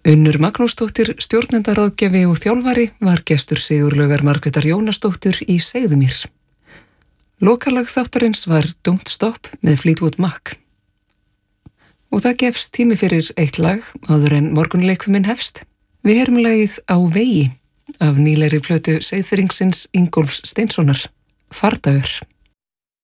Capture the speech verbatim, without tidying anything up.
Unnur Magnúsdóttir, stjórnendaráðgjafi og þjálfari, var gestur Sigurlaugar Margrétar Jónasdóttur í Segðumýr. Lokalag þáttarins var Don't Stop með Fleetwood Mac. Og það gefst tími fyrir eitt lag áður en morgunleikfiminn hefst. Við heyrum lagið Á vegi af nýlegri plötu Seyðfirðingsins Ingólfs Steinssonar, Fardagur.